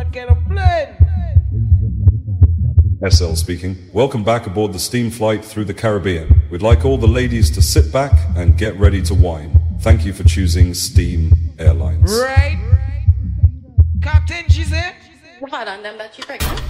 get a blend. SL speaking. Welcome back aboard the steam flight through the Caribbean. We'd like all the ladies to sit back and get ready to wine. Thank you for choosing Steam Airlines. Right? Captain, she said? Hold on, them that you pregnant.